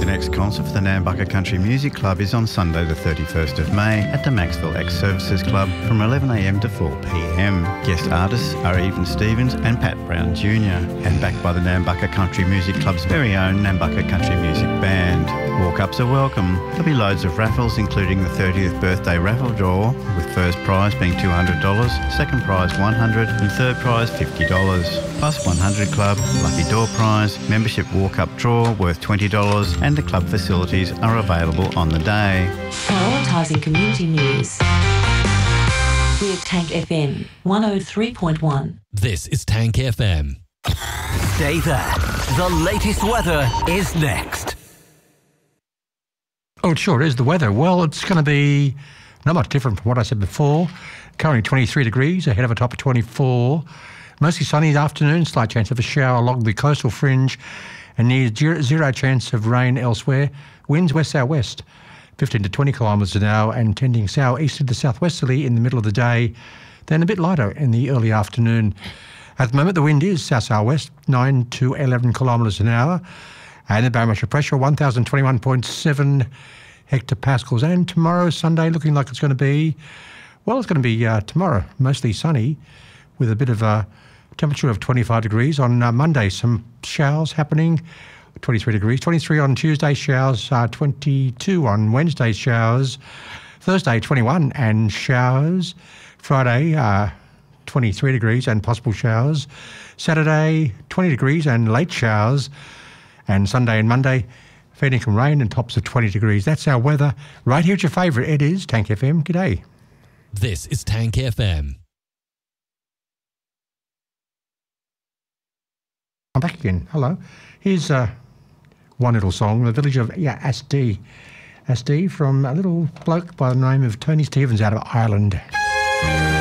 next concert for the Nambucca Country Music Club is on Sunday the 31st of May at the Maxville Ex-Services Club from 11am to 4pm. Guest artists are Even Stevens and Pat Brown Jr. and backed by the Nambucca Country Music Club's very own Nambucca Country Music Band. Walk-ups are welcome. There'll be loads of raffles, including the 30th birthday raffle draw, with first prize being $200, second prize $100 and third prize $50. Plus 100 Club, lucky door prize, membership walk-up draw worth $20, and the club facilities are available on the day. Prioritising community news with Tank FM 103.1. This is Tank FM. Stay there. The latest weather is next. Oh, it sure is, the weather. Well, it's going to be not much different from what I said before. Currently 23 degrees, ahead of a top of 24. Mostly sunny afternoon, slight chance of a shower along the coastal fringe and near zero chance of rain elsewhere. Winds west-southwest, 15 to 20 kilometres an hour and tending south-east to southwesterly in the middle of the day, then a bit lighter in the early afternoon. At the moment, the wind is south-southwest, 9 to 11 kilometres an hour, and the barometric pressure 1,021.7 hectopascals. And tomorrow, Sunday, looking like it's going to be, well, it's going to be tomorrow, mostly sunny, with a bit of a temperature of 25 degrees. On Monday, some showers happening, 23 degrees. 23 on Tuesday, showers. 22 on Wednesday, showers. Thursday, 21 and showers. Friday, 23 degrees and possible showers. Saturday, 20 degrees and late showers. And Sunday and Monday, feeding from rain and tops of 20 degrees. That's our weather. Right here at your favourite, it is Tank FM. G'day. This is Tank FM. I'm back again. Hello. Here's one little song, The Village of Asdee. Asdee from a little bloke by the name of Tony Stevens out of Ireland.